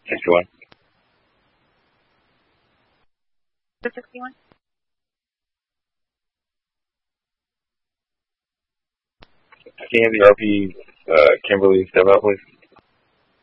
61. 61. Can you have the RP Kimberly step out, please?